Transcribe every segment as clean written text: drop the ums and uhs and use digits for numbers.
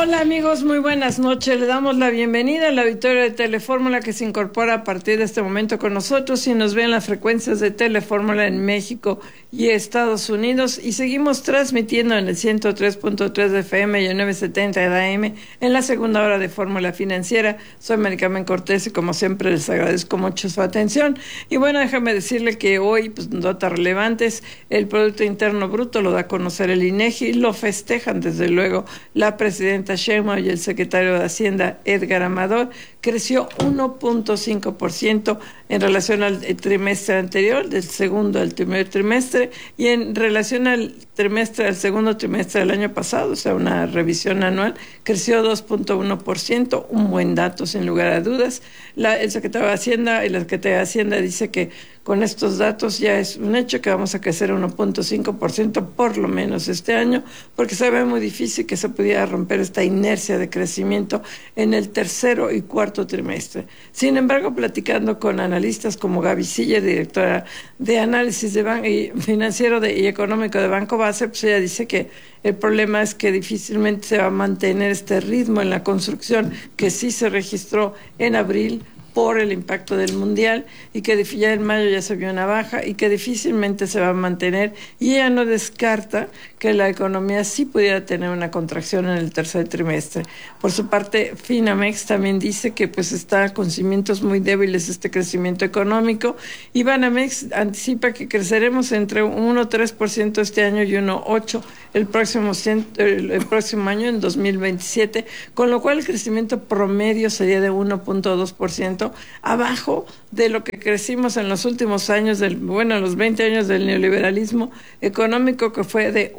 Hola amigos, muy buenas noches. Le damos la bienvenida al auditorio de Telefórmula que se incorpora a partir de este momento con nosotros y nos ve en las frecuencias de Telefórmula en México y Estados Unidos, y seguimos transmitiendo en el 103.3 de FM y el 970 de AM en la segunda hora de Fórmula Financiera. Soy Maricarmen Cortés y como siempre les agradezco mucho su atención. Y bueno, déjame decirle que hoy, pues, notas relevantes: el Producto Interno Bruto lo da a conocer el INEGI, lo festejan desde luego la presidenta Sheinbaum y el secretario de Hacienda Edgar Amador. Creció 1.5% en relación al trimestre anterior, del segundo al primer trimestre, y en relación al segundo trimestre del año pasado, o sea, una revisión anual, creció 2.1%, un buen dato sin lugar a dudas. El secretario de Hacienda y la secretaria de Hacienda dice que con estos datos ya es un hecho que vamos a crecer 1.5% por lo menos este año, porque se ve muy difícil que se pudiera romper esta inercia de crecimiento en el tercero y cuarto trimestre. Sin embargo, platicando con analistas como Gaby Silla, directora de análisis financiero y económico de Banco Base, pues ella dice que el problema es que difícilmente se va a mantener este ritmo en la construcción que sí se registró en abril por el impacto del Mundial, y que ya en mayo ya se vio una baja y que difícilmente se va a mantener, y ella no descarta que la economía sí pudiera tener una contracción en el tercer trimestre. Por su parte, Finamex también dice que pues está con cimientos muy débiles este crecimiento económico, y Banamex anticipa que creceremos entre 1.3% este año y 1.8% el próximo año, en 2027, con lo cual el crecimiento promedio sería de 1.2%, abajo de lo que crecimos en los últimos años, los 20 años del neoliberalismo económico, que fue de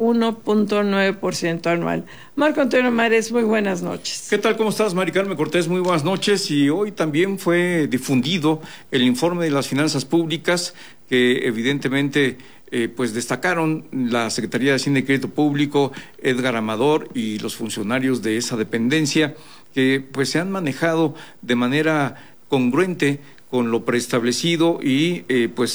1.9% anual. Marco Antonio Mares, muy buenas noches. ¿Qué tal? ¿Cómo estás, Maricarmen Cortés? Muy buenas noches. Y hoy también fue difundido el informe de las finanzas públicas, que evidentemente pues destacaron la Secretaría de Hacienda y Crédito Público, Edgar Amador y los funcionarios de esa dependencia, que pues se han manejado de manera congruente con lo preestablecido y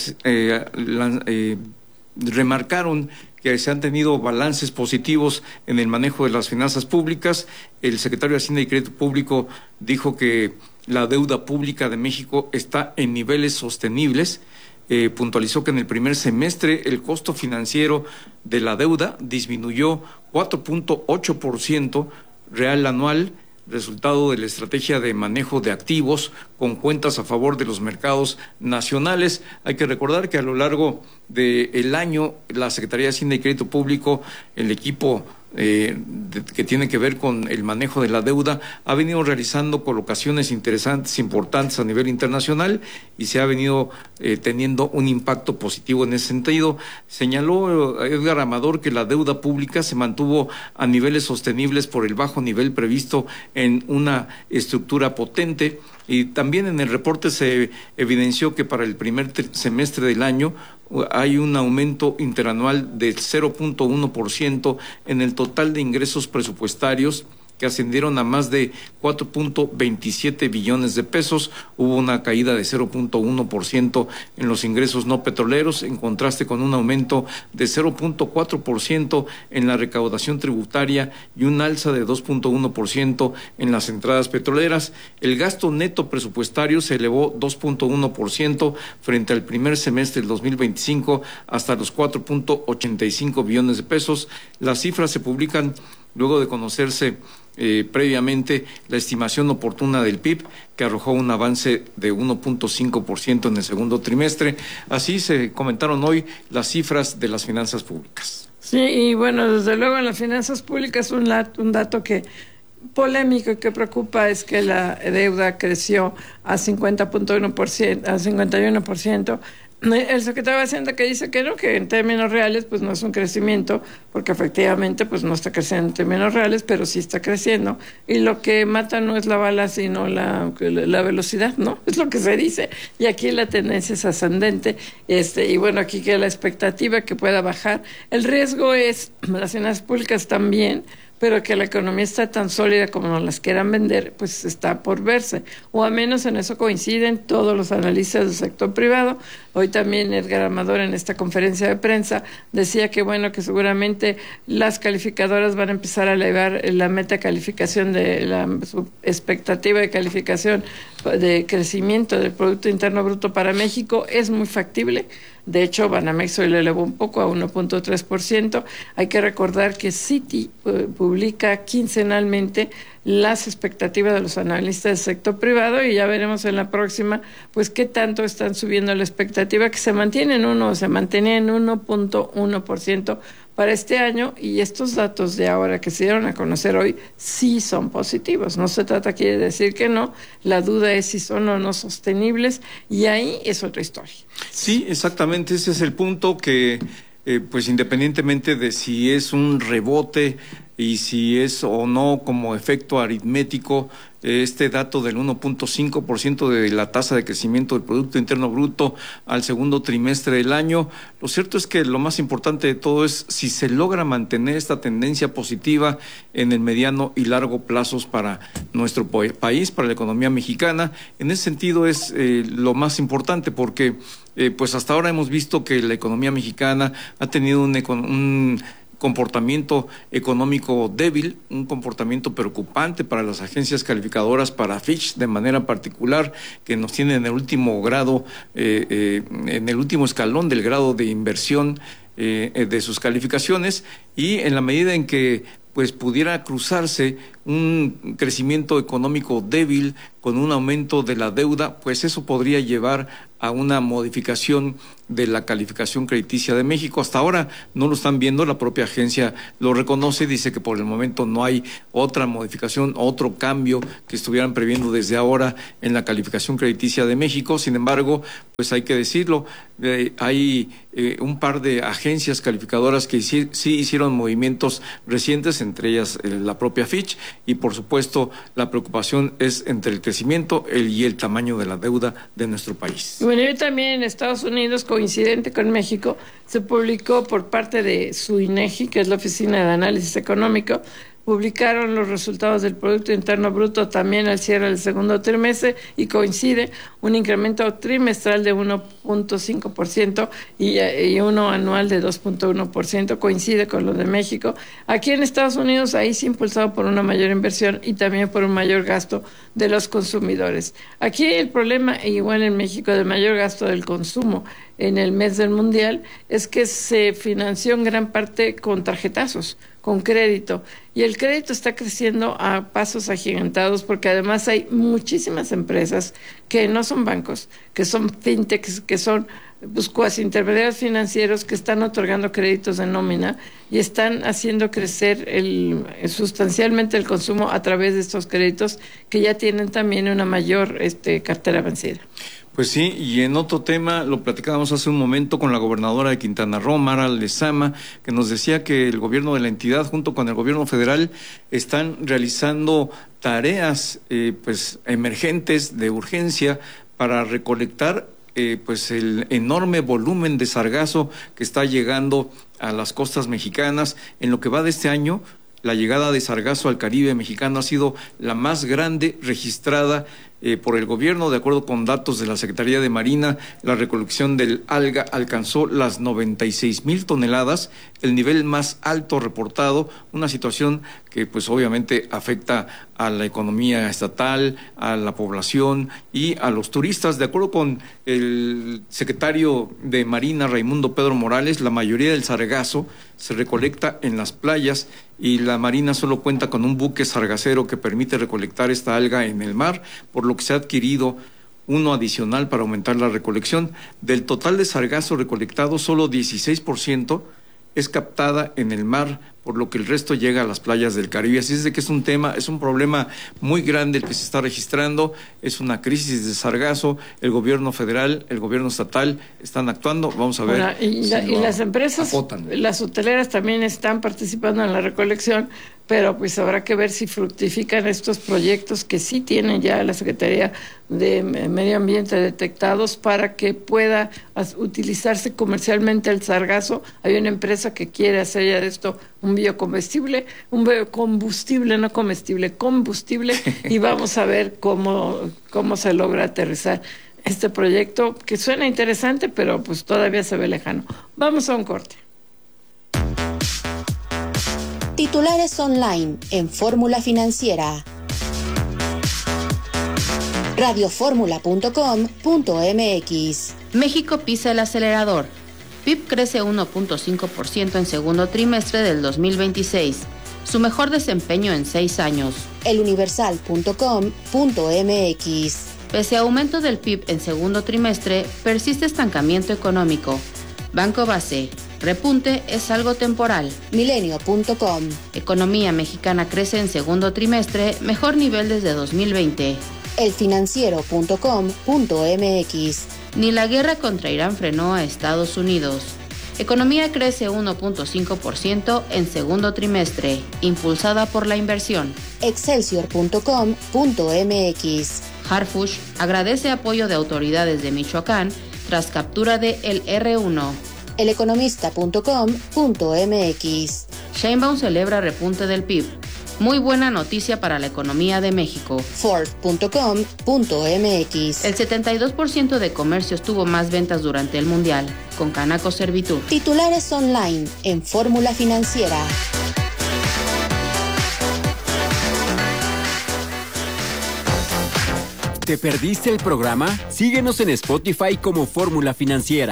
remarcaron que se han tenido balances positivos en el manejo de las finanzas públicas. El secretario de Hacienda y Crédito Público dijo que la deuda pública de México está en niveles sostenibles. Puntualizó que en el primer semestre el costo financiero de la deuda disminuyó 4.8% real anual, resultado de la estrategia de manejo de activos con cuentas a favor de los mercados nacionales. Hay que recordar que a lo largo del año la Secretaría de Hacienda y Crédito Público, el equipo que tiene que ver con el manejo de la deuda, ha venido realizando colocaciones interesantes, importantes a nivel internacional, y se ha venido teniendo un impacto positivo en ese sentido. Señaló Edgar Amador que la deuda pública se mantuvo a niveles sostenibles por el bajo nivel previsto en una estructura potente. Y también en el reporte se evidenció que para el primer semestre del año hay un aumento interanual del 0.1% en el total de ingresos presupuestarios, que ascendieron a más de 4.27 billones de pesos. Hubo una caída de 0.1% en los ingresos no petroleros, en contraste con un aumento de 0.4% en la recaudación tributaria y un alza de 2.1% en las entradas petroleras. El gasto neto presupuestario se elevó 2.1% frente al primer semestre del 2025 hasta los 4.85 billones de pesos. Las cifras se publican luego de conocerse previamente la estimación oportuna del PIB, que arrojó un avance de 1.5% en el segundo trimestre. Así se comentaron hoy las cifras de las finanzas públicas. Sí, y bueno, desde luego en las finanzas públicas un dato que polémico y que preocupa es que la deuda creció a 50.1%, a 51%. El secretario de Hacienda que dice que no, que en términos reales pues no es un crecimiento, porque efectivamente pues no está creciendo en términos reales, pero sí está creciendo, y lo que mata no es la bala sino la velocidad, ¿no? Es lo que se dice, y aquí la tendencia es ascendente, y bueno, aquí queda la expectativa que pueda bajar. El riesgo es, las finanzas públicas también, pero que la economía está tan sólida como nos las quieran vender, pues está por verse. O a menos en eso coinciden todos los analistas del sector privado. Hoy también Edgar Amador en esta conferencia de prensa decía que bueno, que seguramente las calificadoras van a empezar a elevar la meta calificación su expectativa de calificación de crecimiento del Producto Interno Bruto para México. Es muy factible. De hecho, Banamex hoy le elevó un poco a 1.3%. Hay que recordar que Citi publica quincenalmente las expectativas de los analistas del sector privado y ya veremos en la próxima, pues qué tanto están subiendo la expectativa, que se mantenía en 1.1% para este año, y estos datos de ahora que se dieron a conocer hoy sí son positivos. No se trata aquí de decir que no, la duda es si son o no sostenibles, y ahí es otra historia. Sí, exactamente, ese es el punto que, pues independientemente de si es un rebote y si es o no como efecto aritmético, este dato del 1.5% de la tasa de crecimiento del Producto Interno Bruto al segundo trimestre del año, lo cierto es que lo más importante de todo es si se logra mantener esta tendencia positiva en el mediano y largo plazos para nuestro país, para la economía mexicana. En ese sentido es lo más importante, porque pues hasta ahora hemos visto que la economía mexicana ha tenido un comportamiento económico débil, un comportamiento preocupante para las agencias calificadoras, para Fitch de manera particular, que nos tiene en el último grado, en el último escalón del grado de inversión de sus calificaciones, y en la medida en que pues pudiera cruzarse un crecimiento económico débil con un aumento de la deuda, pues eso podría llevar a una modificación de la calificación crediticia de México. Hasta ahora no lo están viendo, la propia agencia lo reconoce, dice que por el momento no hay otra modificación, otro cambio que estuvieran previendo desde ahora en la calificación crediticia de México. Sin embargo, pues hay que decirlo, hay un par de agencias calificadoras que sí hicieron movimientos recientes, entre ellas la propia Fitch, y por supuesto la preocupación es entre el crecimiento y el tamaño de la deuda de nuestro país. Bueno, y también en Estados Unidos, coincidente con México, se publicó por parte de su INEGI, que es la Oficina de Análisis Económico, publicaron los resultados del Producto Interno Bruto también al cierre del segundo trimestre, y coincide un incremento trimestral de 1.5% y uno anual de 2.1%, coincide con lo de México. Aquí en Estados Unidos, ahí sí impulsado por una mayor inversión y también por un mayor gasto de los consumidores. Aquí el problema, igual en México, del mayor gasto del consumo en el mes del Mundial, es que se financió en gran parte con tarjetazos, con crédito, y el crédito está creciendo a pasos agigantados, porque además hay muchísimas empresas que no son bancos, que son fintechs, que son cuasi intermediarios financieros, que están otorgando créditos de nómina y están haciendo crecer sustancialmente el consumo a través de estos créditos, que ya tienen también una mayor cartera vencida. Pues sí, y en otro tema, lo platicábamos hace un momento con la gobernadora de Quintana Roo, Mara Lezama, que nos decía que el gobierno de la entidad, junto con el gobierno federal, están realizando tareas pues emergentes de urgencia para recolectar pues el enorme volumen de sargazo que está llegando a las costas mexicanas. En lo que va de este año, la llegada de sargazo al Caribe mexicano ha sido la más grande registrada por el gobierno. De acuerdo con datos de la Secretaría de Marina, la recolección del alga alcanzó las 96,000 toneladas, el nivel más alto reportado, una situación que pues obviamente afecta a la economía estatal, a la población y a los turistas. De acuerdo con el secretario de Marina, Raimundo Pedro Morales, la mayoría del sargazo se recolecta en las playas y la Marina solo cuenta con un buque sargacero que permite recolectar esta alga en el mar, por lo que se ha adquirido uno adicional para aumentar la recolección. Del total de sargazo recolectado, solo 16% es captada en el mar, por lo que el resto llega a las playas del Caribe. Así es de que es un problema muy grande el que se está registrando, es una crisis de sargazo. El gobierno federal, el gobierno estatal están actuando. Vamos a ver. Y las empresas, acotan. Las hoteleras también están participando en la recolección, pero pues habrá que ver si fructifican estos proyectos que sí tienen ya la Secretaría de Medio Ambiente detectados para que pueda utilizarse comercialmente el sargazo. Hay una empresa que quiere hacer ya de esto un biocombustible, no comestible, combustible, y vamos a ver cómo se logra aterrizar este proyecto, que suena interesante, pero pues todavía se ve lejano. Vamos a un corte. Titulares online en Fórmula Financiera. radioformula.com.mx. México pisa el acelerador. PIB crece 1.5% en segundo trimestre del 2026, su mejor desempeño en 6 años. eluniversal.com.mx. Pese a aumento del PIB en segundo trimestre, persiste estancamiento económico. Banco Base. Repunte es algo temporal. Milenio.com. Economía mexicana crece en segundo trimestre, mejor nivel desde 2020. elfinanciero.com.mx. Ni la guerra contra Irán frenó a Estados Unidos. Economía crece 1.5% en segundo trimestre, impulsada por la inversión. Excelsior.com.mx. Harfush agradece apoyo de autoridades de Michoacán tras captura de el R1. eleconomista.com.mx. Sheinbaum celebra repunte del PIB. Muy buena noticia para la economía de México. Forbes.com.mx. El 72% de comercios tuvo más ventas durante el Mundial, con Canaco Servitur. Titulares online en Fórmula Financiera. ¿Te perdiste el programa? Síguenos en Spotify como Fórmula Financiera.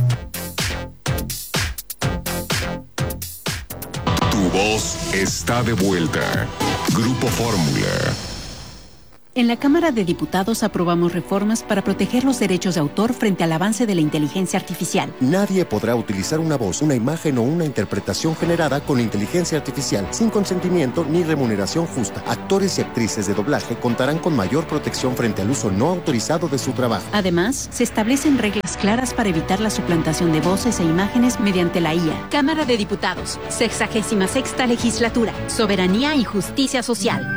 Tu voz está de vuelta. Grupo Fórmula. En la Cámara de Diputados aprobamos reformas para proteger los derechos de autor frente al avance de la inteligencia artificial. Nadie podrá utilizar una voz, una imagen o una interpretación generada con inteligencia artificial sin consentimiento ni remuneración justa. Actores y actrices de doblaje contarán con mayor protección frente al uso no autorizado de su trabajo. Además, se establecen reglas claras para evitar la suplantación de voces e imágenes mediante la IA. Cámara de Diputados, 66ª Legislatura, Soberanía y Justicia Social.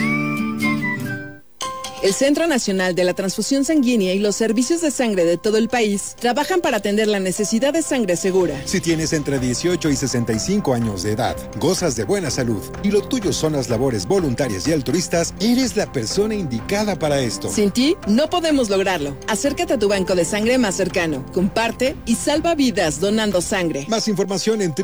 El Centro Nacional de la Transfusión Sanguínea y los servicios de sangre de todo el país trabajan para atender la necesidad de sangre segura. Si tienes entre 18 y 65 años de edad, gozas de buena salud y lo tuyo son las labores voluntarias y altruistas, eres la persona indicada para esto. Sin ti, no podemos lograrlo. Acércate a tu banco de sangre más cercano, comparte y salva vidas donando sangre. Más información en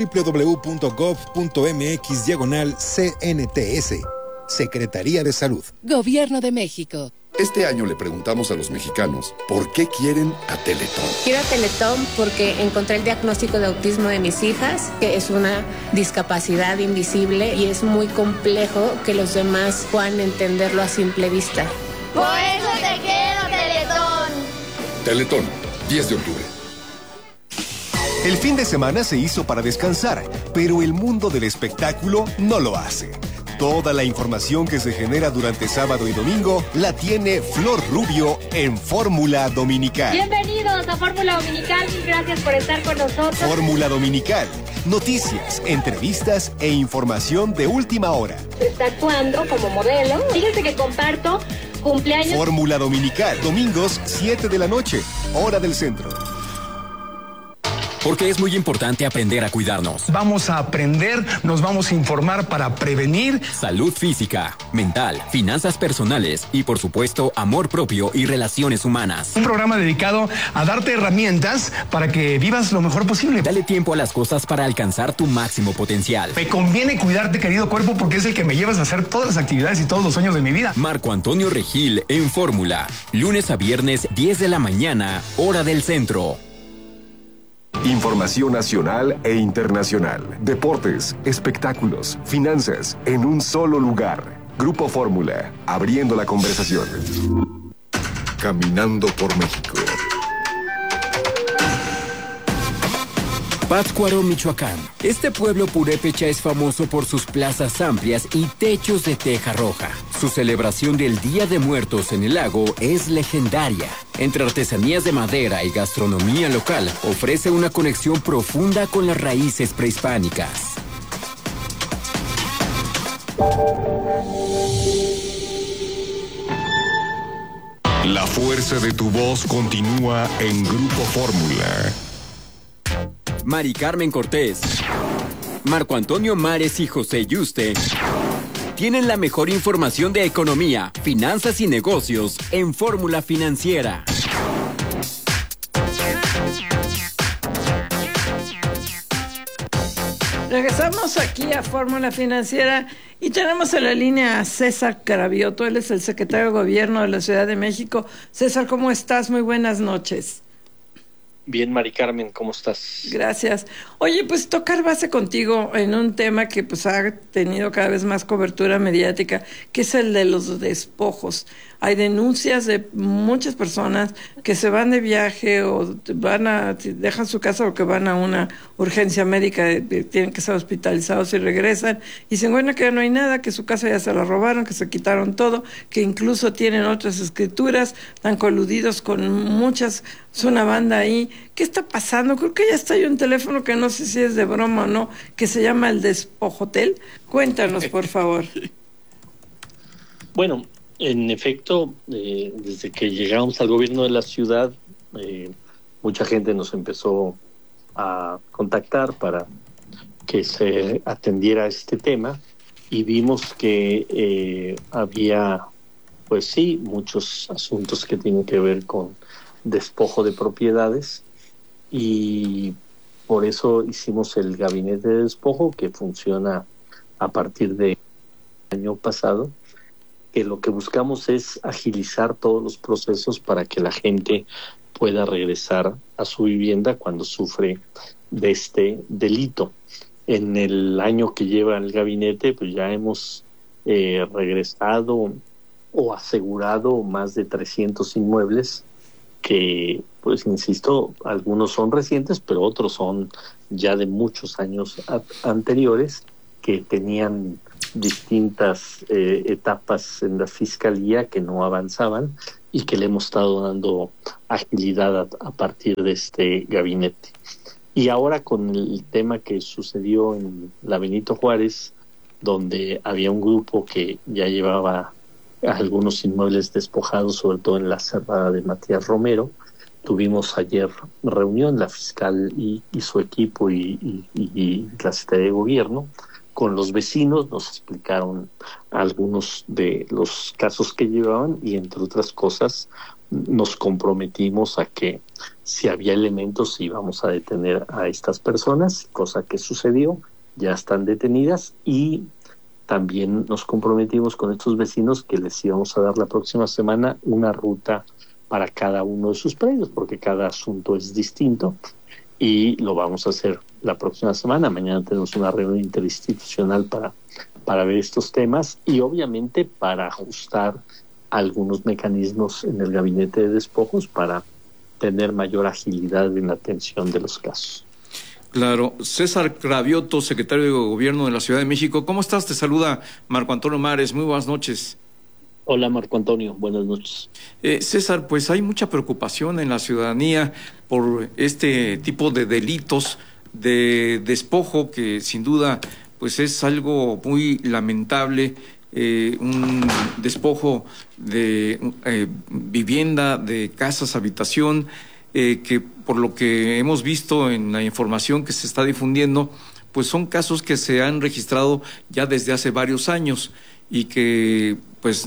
www.gov.mx/CNTS. Secretaría de Salud. Gobierno de México. Este año le preguntamos a los mexicanos por qué quieren a Teletón. Quiero a Teletón porque encontré el diagnóstico de autismo de mis hijas, que es una discapacidad invisible y es muy complejo que los demás puedan entenderlo a simple vista. Por eso te quiero, Teletón. Teletón, 10 de octubre. El fin de semana se hizo para descansar, pero el mundo del espectáculo no lo hace. Toda la información que se genera durante sábado y domingo la tiene Flor Rubio en Fórmula Dominical. Bienvenidos a Fórmula Dominical y gracias por estar con nosotros. Fórmula Dominical. Noticias, entrevistas e información de última hora. Está actuando como modelo. Fíjense que comparto cumpleaños. Fórmula Dominical. Domingos, 7 de la noche, hora del centro. Porque es muy importante aprender a cuidarnos. Vamos a aprender, nos vamos a informar para prevenir. Salud física, mental, finanzas personales y, por supuesto, amor propio y relaciones humanas. Un programa dedicado a darte herramientas para que vivas lo mejor posible. Dale tiempo a las cosas para alcanzar tu máximo potencial. Me conviene cuidarte, querido cuerpo, porque es el que me llevas a hacer todas las actividades y todos los sueños de mi vida. Marco Antonio Regil en Fórmula. Lunes a viernes, 10 de la mañana, hora del centro. Información nacional e internacional. Deportes, espectáculos, finanzas, en un solo lugar. Grupo Fórmula, abriendo la conversación. Caminando por México. Pátzcuaro, Michoacán. Este pueblo purépecha es famoso por sus plazas amplias y techos de teja roja. Su celebración del Día de Muertos en el lago es legendaria. Entre artesanías de madera y gastronomía local, ofrece una conexión profunda con las raíces prehispánicas. La fuerza de tu voz continúa en Grupo Fórmula. Mari Carmen Cortés, Marco Antonio Mares y José Yuste tienen la mejor información de economía, finanzas y negocios en Fórmula Financiera. Regresamos aquí a Fórmula Financiera y tenemos en la línea a César Cravioto. Él es el secretario de Gobierno de la Ciudad de México. César, ¿cómo estás? Muy buenas noches. Bien, Mari Carmen, ¿cómo estás? Gracias. Oye, pues tocar base contigo en un tema que pues ha tenido cada vez más cobertura mediática, que es el de los despojos. Hay denuncias de muchas personas que se van de viaje o dejan su casa o que van a una urgencia médica, tienen que ser hospitalizados y regresan y se encuentran que ya no hay nada, que su casa ya se la robaron, que se quitaron todo, que incluso tienen otras escrituras, están coludidos con muchas, es una banda ahí. ¿Qué está pasando? Creo que ya está ahí un teléfono que no sé si es de broma o no, que se llama el Despojotel. Cuéntanos, por favor. Bueno, en efecto, desde que llegamos al gobierno de la ciudad, mucha gente nos empezó a contactar para que se atendiera este tema y vimos que había, pues sí, muchos asuntos que tienen que ver con despojo de propiedades y por eso hicimos el gabinete de despojo que funciona a partir del año pasado, que lo que buscamos es agilizar todos los procesos para que la gente pueda regresar a su vivienda cuando sufre de este delito. En el año que lleva el gabinete, pues ya hemos regresado o asegurado más de 300 inmuebles que, pues insisto, algunos son recientes, pero otros son ya de muchos años anteriores que tenían distintas etapas en la fiscalía que no avanzaban y que le hemos estado dando agilidad a partir de este gabinete. Y ahora con el tema que sucedió en la Benito Juárez, donde había un grupo que ya llevaba algunos inmuebles despojados, sobre todo en la cerrada de Matías Romero, tuvimos ayer reunión, la fiscal y su equipo y la Secretaría de Gobierno, con los vecinos, nos explicaron algunos de los casos que llevaban y entre otras cosas nos comprometimos a que si había elementos íbamos a detener a estas personas, cosa que sucedió, ya están detenidas y también nos comprometimos con estos vecinos que les íbamos a dar la próxima semana una ruta para cada uno de sus predios, porque cada asunto es distinto y lo vamos a hacer la próxima semana. Mañana tenemos una reunión interinstitucional para ver estos temas y obviamente para ajustar algunos mecanismos en el gabinete de despojos para tener mayor agilidad en la atención de los casos. Claro. César Cravioto, secretario de Gobierno de la Ciudad de México. ¿Cómo estás? Te saluda Marco Antonio Mares. Muy buenas noches. Hola, Marco Antonio. Buenas noches. César, pues hay mucha preocupación en la ciudadanía por este tipo de delitos de despojo que sin duda pues es algo muy lamentable. Un despojo de vivienda, de casas, habitación, que por lo que hemos visto en la información que se está difundiendo, pues son casos que se han registrado ya desde hace varios años y que pues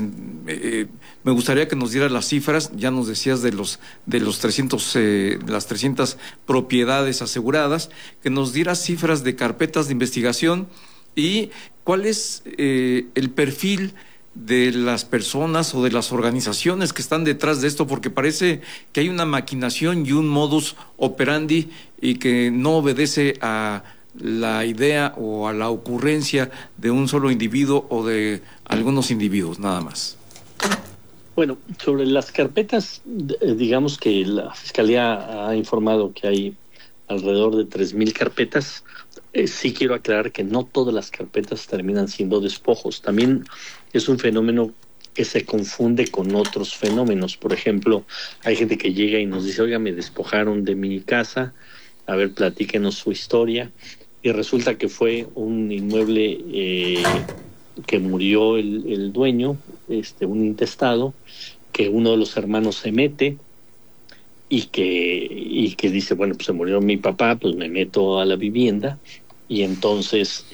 me gustaría que nos dieras las cifras. Ya nos decías de los 300 las 300 propiedades aseguradas, que nos dieras cifras de carpetas de investigación y cuál es el perfil de las personas o de las organizaciones que están detrás de esto, porque parece que hay una maquinación y un modus operandi y que no obedece a la idea o a la ocurrencia de un solo individuo o de algunos individuos, nada más. Bueno, sobre las carpetas, digamos que la Fiscalía ha informado que hay alrededor de 3,000 carpetas. Sí quiero aclarar que no todas las carpetas terminan siendo despojos. También es un fenómeno que se confunde con otros fenómenos. Por ejemplo, hay gente que llega y nos dice, oiga, me despojaron de mi casa, a ver, platíquenos su historia. Y resulta que fue un inmueble que murió el dueño, un intestado, que uno de los hermanos se mete y que dice, bueno, pues se murió mi papá, pues me meto a la vivienda, y entonces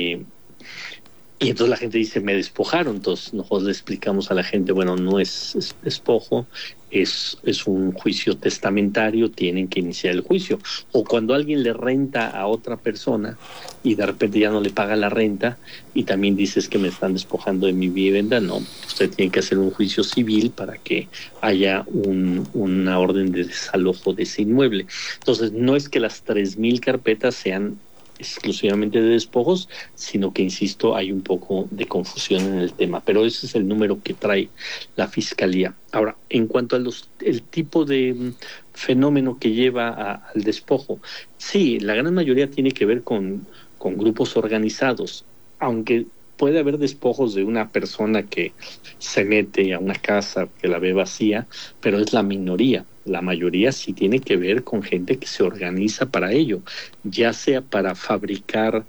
la gente dice, me despojaron. Entonces nosotros le explicamos a la gente, bueno, no es despojo, es un juicio testamentario, tienen que iniciar el juicio. O cuando alguien le renta a otra persona y de repente ya no le paga la renta y también dices que me están despojando de mi vivienda, no, usted tiene que hacer un juicio civil para que haya una orden de desalojo de ese inmueble. Entonces no es que las 3,000 carpetas sean exclusivamente de despojos, sino que, insisto, hay un poco de confusión en el tema, pero ese es el número que trae la Fiscalía. Ahora, en cuanto a el tipo de fenómeno que lleva al despojo, sí, la gran mayoría tiene que ver con grupos organizados, aunque puede haber despojos de una persona que se mete a una casa que la ve vacía, pero es la minoría. La mayoría sí tiene que ver con gente que se organiza para ello, ya sea para fabricar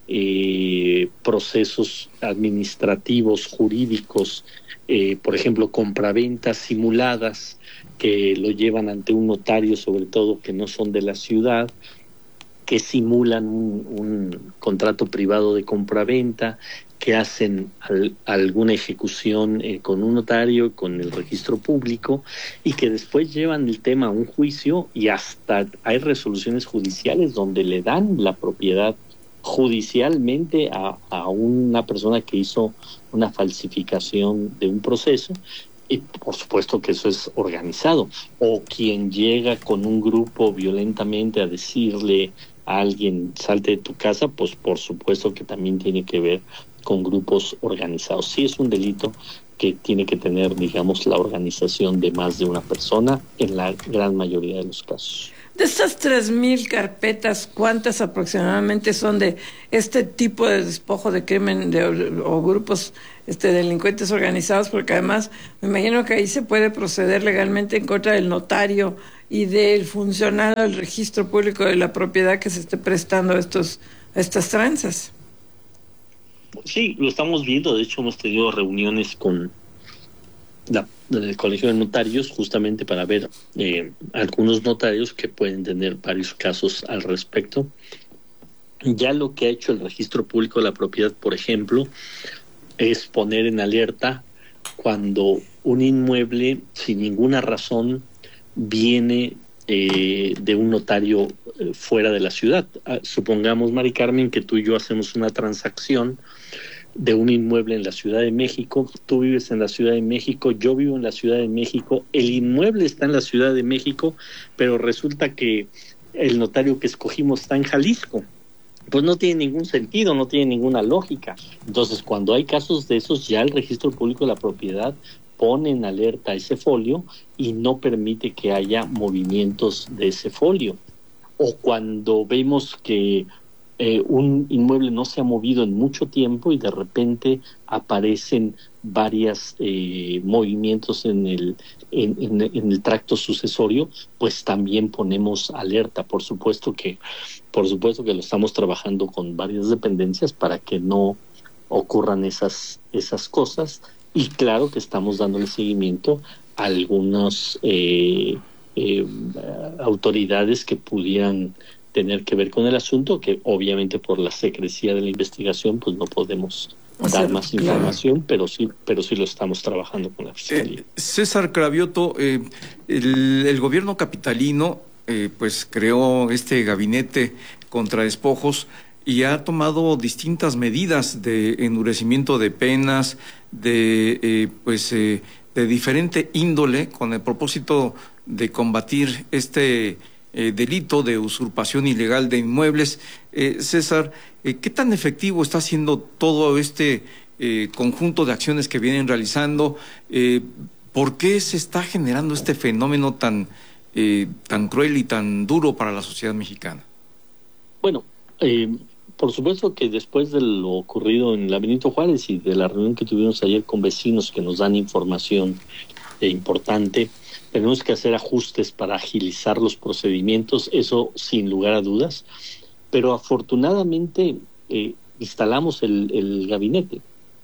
procesos administrativos, jurídicos, por ejemplo, compraventas simuladas que lo llevan ante un notario, sobre todo que no son de la ciudad, que simulan un contrato privado de compraventa, que hacen alguna ejecución con un notario, con el registro público, y que después llevan el tema a un juicio, y hasta hay resoluciones judiciales donde le dan la propiedad judicialmente a una persona que hizo una falsificación de un proceso. Y por supuesto que eso es organizado. O quien llega con un grupo violentamente a decirle a alguien, salte de tu casa, pues por supuesto que también tiene que ver con grupos organizados. Sí es un delito que tiene que tener, digamos, la organización de más de una persona en la gran mayoría de los casos. De estas 3,000 carpetas, ¿cuántas aproximadamente son de este tipo de despojo de crimen o grupos delincuentes organizados? Porque además me imagino que ahí se puede proceder legalmente en contra del notario y del funcionario del registro público de la propiedad que se esté prestando a estas tranzas. Sí, lo estamos viendo. De hecho, hemos tenido reuniones con el Colegio de Notarios justamente para ver algunos notarios que pueden tener varios casos al respecto. Ya lo que ha hecho el Registro Público de la Propiedad, por ejemplo, es poner en alerta cuando un inmueble sin ninguna razón viene de un notario fuera de la ciudad. Supongamos, Mari Carmen, que tú y yo hacemos una transacción de un inmueble en la Ciudad de México, tú vives en la Ciudad de México, yo vivo en la Ciudad de México, el inmueble está en la Ciudad de México, pero resulta que el notario que escogimos está en Jalisco. Pues no tiene ningún sentido, no tiene ninguna lógica. Entonces, cuando hay casos de esos, ya el Registro Público de la Propiedad pone en alerta ese folio y no permite que haya movimientos de ese folio. O cuando vemos que un inmueble no se ha movido en mucho tiempo y de repente aparecen varios movimientos en el tracto sucesorio, pues también ponemos alerta. Por supuesto que lo estamos trabajando con varias dependencias para que no ocurran esas cosas, y claro que estamos dándole seguimiento a algunas autoridades que pudieran tener que ver con el asunto, que obviamente por la secrecía de la investigación pues no podemos dar más información, pero sí lo estamos trabajando con la Fiscalía. César Cravioto, el gobierno capitalino pues creó este gabinete contra despojos y ha tomado distintas medidas de endurecimiento de penas, de diferente índole, con el propósito de combatir este delito de usurpación ilegal de inmuebles. César, ¿qué tan efectivo está siendo todo este conjunto de acciones que vienen realizando? ¿Por qué se está generando este fenómeno tan cruel y tan duro para la sociedad mexicana? Bueno, por supuesto que después de lo ocurrido en la Benito Juárez y de la reunión que tuvimos ayer con vecinos que nos dan información importante, tenemos que hacer ajustes para agilizar los procedimientos, eso sin lugar a dudas, pero afortunadamente instalamos el gabinete.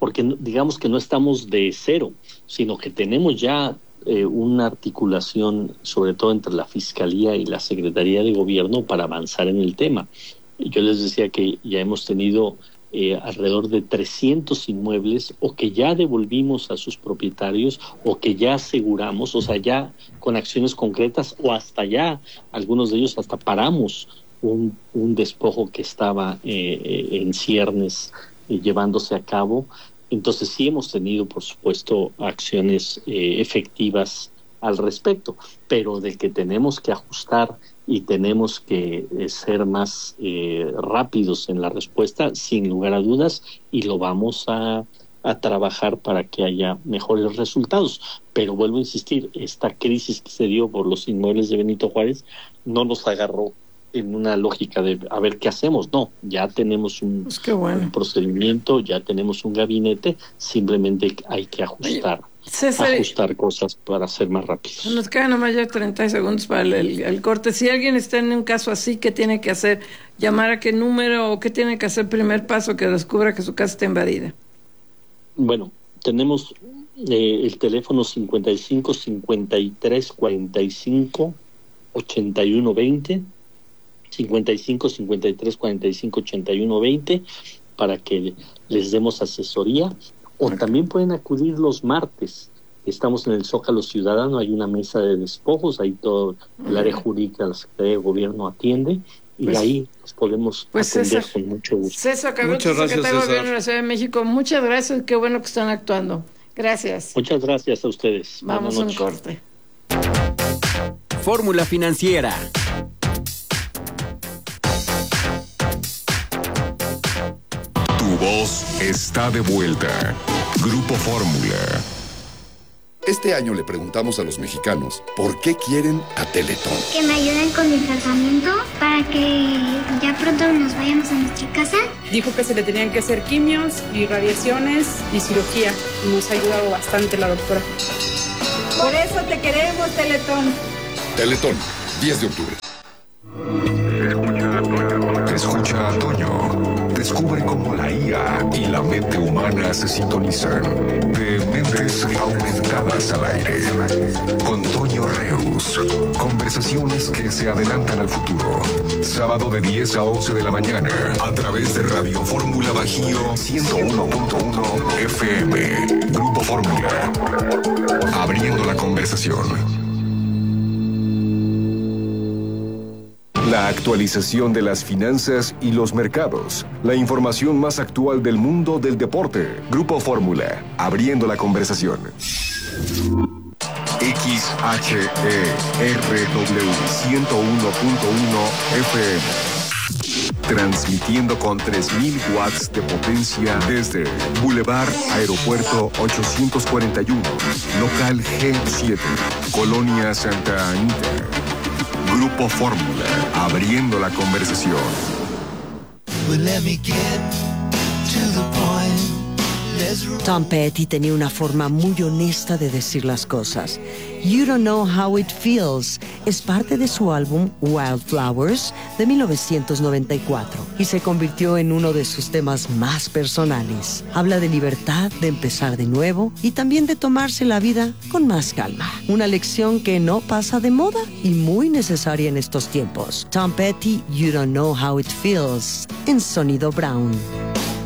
porque digamos que no estamos de cero, sino que tenemos ya una articulación, sobre todo entre la Fiscalía y la Secretaría de Gobierno, para avanzar en el tema. Yo les decía que ya hemos tenido alrededor de 300 inmuebles o que ya devolvimos a sus propietarios o que ya aseguramos, o sea, ya con acciones concretas, o hasta ya, algunos de ellos hasta paramos un despojo que estaba en ciernes llevándose a cabo. Entonces sí hemos tenido, por supuesto, acciones efectivas al respecto, pero de que tenemos que ajustar y tenemos que ser más rápidos en la respuesta, sin lugar a dudas, y lo vamos a trabajar para que haya mejores resultados. Pero vuelvo a insistir, esta crisis que se dio por los inmuebles de Benito Juárez no nos agarró en una lógica de a ver qué hacemos. No, ya tenemos un procedimiento, ya tenemos un gabinete, simplemente hay que ajustar. César, ajustar cosas para ser más rápidos. Nos quedan nomás ya 30 segundos para el corte. Si alguien está en un caso así, ¿qué tiene que hacer? ¿Llamar a qué número o qué tiene que hacer primer paso que descubra que su casa está invadida? Bueno, tenemos el teléfono 55 53 45 81 20, 55 53 45 81 20, para que les demos asesoría. O también pueden acudir los martes. Estamos en el Zócalo Ciudadano, hay una mesa de despojos, ahí todo el área jurídica, la Secretaría de Gobierno atiende, y pues, ahí los podemos atender con mucho gusto. César Cabrera, secretario de Gobierno de la Ciudad de México, muchas gracias, qué bueno que están actuando. Gracias. Muchas gracias a ustedes. Vamos a un corte. Fórmula Financiera. Tu voz está de vuelta. Grupo Fórmula. Este año le preguntamos a los mexicanos por qué quieren a Teletón. Que me ayuden con mi tratamiento para que ya pronto nos vayamos a nuestra casa. Dijo que se le tenían que hacer quimios y radiaciones y cirugía. Y nos ha ayudado bastante la doctora. Por eso te queremos, Teletón. Teletón, 10 de octubre. Escucha a Toño. Descubre cómo la IA y la mente humana se sintonizan. De Mentes Aumentadas al Aire. Con Toño Reus. Conversaciones que se adelantan al futuro. Sábado de 10 a 11 de la mañana. A través de Radio Fórmula Bajío 101.1 FM. Grupo Fórmula. Abriendo la conversación. La actualización de las finanzas y los mercados. La información más actual del mundo del deporte. Grupo Fórmula. Abriendo la conversación. XHERW 101.1 FM. Transmitiendo con 3.000 watts de potencia desde Boulevard Aeropuerto 841. Local G7. Colonia Santa Anita. Grupo Fórmula, abriendo la conversación. Tom Petty tenía una forma muy honesta de decir las cosas. You Don't Know How It Feels es parte de su álbum Wildflowers de 1994 y se convirtió en uno de sus temas más personales. Habla de libertad, de empezar de nuevo y también de tomarse la vida con más calma. Una lección que no pasa de moda y muy necesaria en estos tiempos. Tom Petty, You Don't Know How It Feels, en Sonido Brown.